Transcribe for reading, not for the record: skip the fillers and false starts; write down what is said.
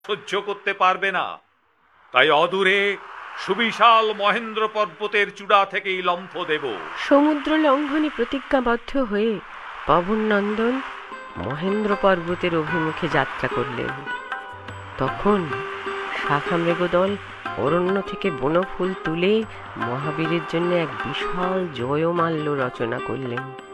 সহ্য করতে পারবে না। তাই অদূরে সুবিশাল মহেন্দ্র পর্বতের চূড়া থেকেই লম্ফ দেব। সমুদ্র লঙ্ঘনে প্রতিজ্ঞাবদ্ধ হয়ে পবননন্দন মহেন্দ্র পর্বতের অভিমুখে যাত্রা করলেন। তখন শাখা মৃগদল অরণ্য থেকে বনফুল তুলে মহাবীরের জন্য এক বিশাল জয়মাল্য রচনা করলেন।